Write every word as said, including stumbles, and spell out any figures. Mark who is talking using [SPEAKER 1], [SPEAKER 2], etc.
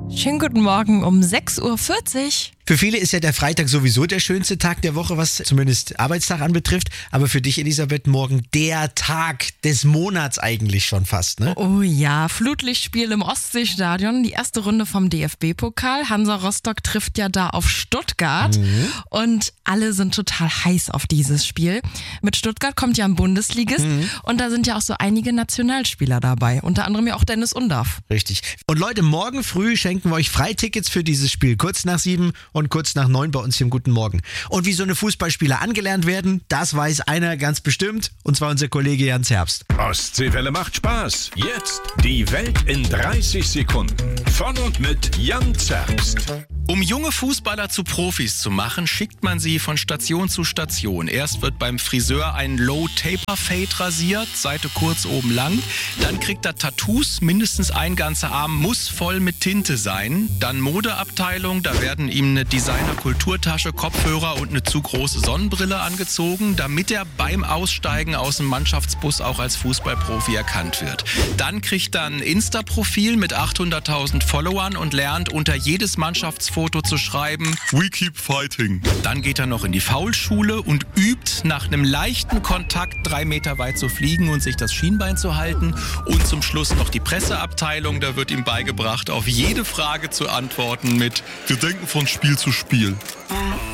[SPEAKER 1] Schönen guten Morgen um sechs Uhr vierzig.
[SPEAKER 2] Für viele ist ja der Freitag sowieso der schönste Tag der Woche, was zumindest Arbeitstag anbetrifft. Aber für dich, Elisabeth, morgen der Tag des Monats eigentlich schon fast, ne?
[SPEAKER 1] Oh ja, Flutlichtspiel im Ostseestadion, die erste Runde vom D F B-Pokal. Hansa Rostock trifft ja da auf Stuttgart mhm. und alle sind total heiß auf dieses Spiel. Mit Stuttgart kommt ja ein Bundesligist mhm. und da sind ja auch so einige Nationalspieler dabei, unter anderem ja auch Dennis Undaff.
[SPEAKER 2] Richtig. Und Leute, morgen früh schenken wir euch Freitickets für dieses Spiel, kurz nach sieben und kurz nach neun bei uns hier im Guten Morgen. Und wie so eine Fußballspieler angelernt werden, das weiß einer ganz bestimmt, und zwar unser Kollege Jans Herbst.
[SPEAKER 3] Ostseewelle macht Spaß. Jetzt die Welt in dreißig Sekunden. Von und mit Jans Herbst.
[SPEAKER 4] Um junge Fußballer zu Profis zu machen, schickt man sie von Station zu Station. Erst wird beim Friseur ein Low-Taper-Fade rasiert, Seite kurz, oben lang. Dann kriegt er Tattoos, mindestens ein ganzer Arm muss voll mit Tinte sein. Dann Modeabteilung, da werden ihm eine Designer-Kulturtasche, Kopfhörer und eine zu große Sonnenbrille angezogen, damit er beim Aussteigen aus dem Mannschaftsbus auch als Fußballprofi erkannt wird. Dann kriegt er ein Insta-Profil mit achthunderttausend Followern und lernt unter jedes Mannschaftsfoto zu schreiben, "We keep fighting". Dann geht er noch in die Faulschule und übt, nach einem leichten Kontakt drei Meter weit zu fliegen und sich das Schienbein zu halten. Und zum Schluss noch die Presseabteilung, da wird ihm beigebracht, auf jede Frage zu antworten mit "Wir denken von Spiel zu Spiel".